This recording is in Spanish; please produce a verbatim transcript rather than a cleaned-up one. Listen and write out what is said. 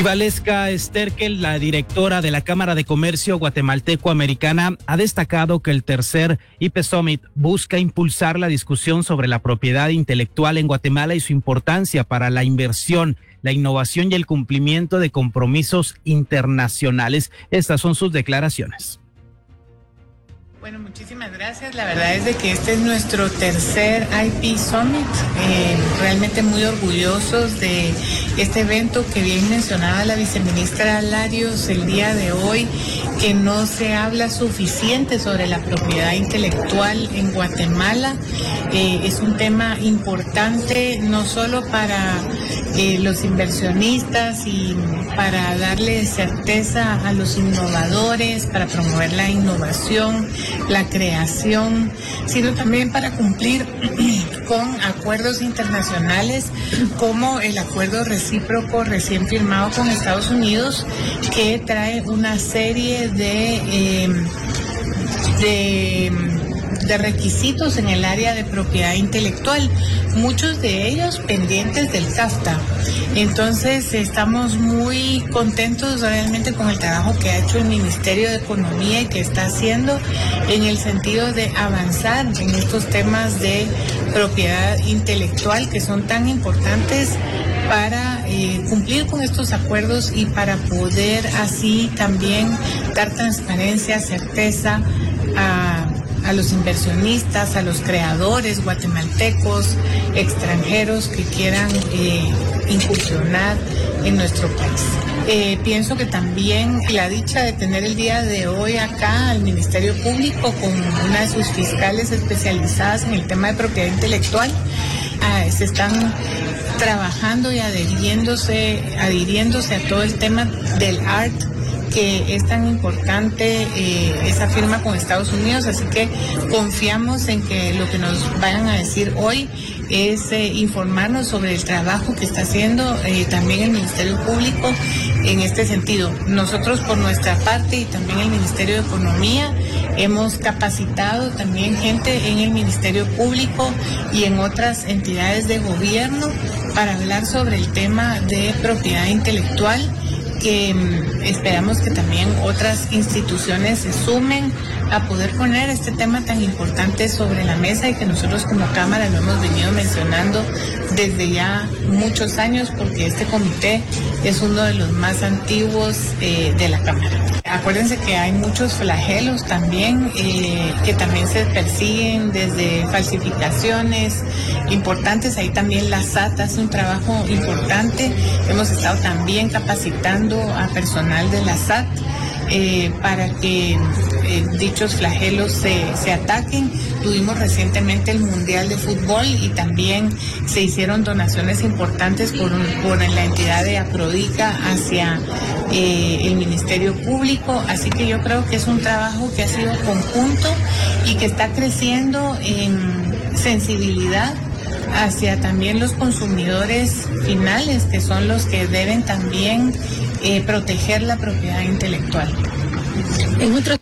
Y Valesca Sterkel, la directora de la Cámara de Comercio Guatemalteco-Americana, ha destacado que el tercer I P Summit busca impulsar la discusión sobre la propiedad intelectual en Guatemala y su importancia para la inversión, la innovación y el cumplimiento de compromisos internacionales. Estas son sus declaraciones. Bueno, muchísimas gracias. La verdad es de que este es nuestro tercer I P Summit. Eh, realmente muy orgullosos de este evento que bien mencionaba la viceministra Larios el día de hoy, que no se habla suficiente sobre la propiedad intelectual en Guatemala. Eh, es un tema importante no solo para eh, los inversionistas y para darle certeza a los innovadores, para promover la innovación, la creación, sino también para cumplir con acuerdos internacionales como el acuerdo recíproco recién firmado con Estados Unidos, que trae una serie de, eh, de de requisitos en el área de propiedad intelectual, muchos de ellos pendientes del CAFTA. Entonces estamos muy contentos realmente con el trabajo que ha hecho el Ministerio de Economía y que está haciendo en el sentido de avanzar en estos temas de propiedad intelectual que son tan importantes para eh, cumplir con estos acuerdos y para poder así también dar transparencia, certeza a a los inversionistas, a los creadores guatemaltecos, extranjeros que quieran eh, incursionar en nuestro país. Eh, pienso que también la dicha de tener el día de hoy acá al Ministerio Público con una de sus fiscales especializadas en el tema de propiedad intelectual, eh, se están trabajando y adhiriéndose, adhiriéndose a todo el tema del art, que es tan importante eh, esa firma con Estados Unidos, así que confiamos en que lo que nos vayan a decir hoy es eh, informarnos sobre el trabajo que está haciendo eh, también el Ministerio Público en este sentido. Nosotros por nuestra parte y también el Ministerio de Economía hemos capacitado también gente en el Ministerio Público y en otras entidades de gobierno para hablar sobre el tema de propiedad intelectual, que esperamos que también otras instituciones se sumen a poder poner este tema tan importante sobre la mesa y que nosotros como Cámara lo hemos venido mencionando desde ya muchos años, porque este comité es uno de los más antiguos eh, de la Cámara. Acuérdense que hay muchos flagelos también eh, que también se persiguen, desde falsificaciones importantes. Ahí también la S A T hace un trabajo importante. Hemos estado también capacitando a personal de la S A T eh, para que eh, dichos flagelos se, se ataquen. Tuvimos recientemente el Mundial de Fútbol y también se hicieron donaciones importantes por, un, por la entidad de APRODICA hacia eh, el Ministerio Público, así que yo creo que es un trabajo que ha sido conjunto y que está creciendo en sensibilidad hacia también los consumidores finales, que son los que deben también eh, proteger la propiedad intelectual. En otro